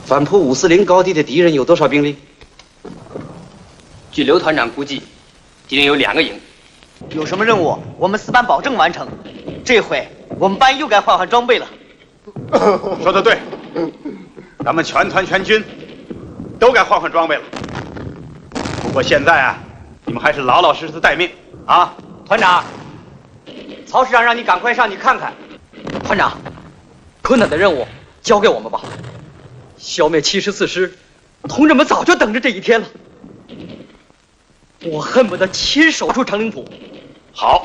反扑540高地的敌人有多少兵力？ 据刘团长估计，敌人有2个营。 有什么任务，我们4班保证完成。这回我们班又该换换装备了。 说得对，咱们全团全军都该换换装备了。不过现在啊，你们还是老老实实待命啊！ 团长，曹师长让你赶快上去看看。 团长，困难的任务交给我们吧。消灭74师，同志们早就等着这一天了。我恨不得亲手出长岭浦。 好，